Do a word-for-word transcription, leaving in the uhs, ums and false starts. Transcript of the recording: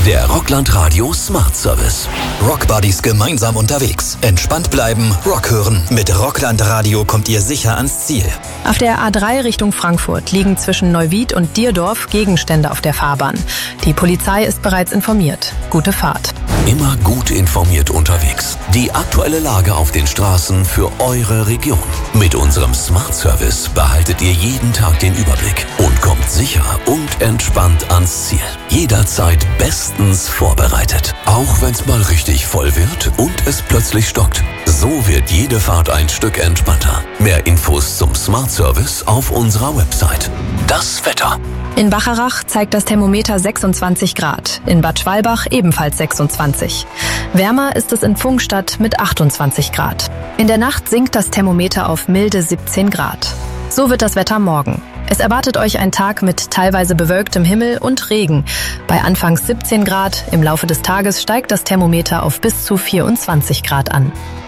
Der Rockland Radio Smart Service. Rockbuddies gemeinsam unterwegs. Entspannt bleiben, Rock hören. Mit Rockland Radio kommt ihr sicher ans Ziel. Auf der A drei Richtung Frankfurt liegen zwischen Neuwied und Dierdorf Gegenstände auf der Fahrbahn. Die Polizei ist bereits informiert. Gute Fahrt. Immer gut informiert unterwegs. Die aktuelle Lage auf den Straßen für eure Region. Mit unserem Smart Service behaltet ihr jeden Tag den Überblick und kommt sicher und entspannt ans Ziel. Jederzeit bestens vorbereitet. Auch wenn es mal richtig voll wird und es plötzlich stockt. So wird jede Fahrt ein Stück entspannter. Mehr Infos zum Smart Service auf unserer Website. Das Wetter. In Bacharach zeigt das Thermometer sechsundzwanzig Grad, in Bad Schwalbach ebenfalls sechsundzwanzig. Wärmer ist es in Pfungstadt mit achtundzwanzig Grad. In der Nacht sinkt das Thermometer auf milde siebzehn Grad. So wird das Wetter morgen. Es erwartet euch ein Tag mit teilweise bewölktem Himmel und Regen. Bei anfangs siebzehn Grad, im Laufe des Tages steigt das Thermometer auf bis zu vierundzwanzig Grad an.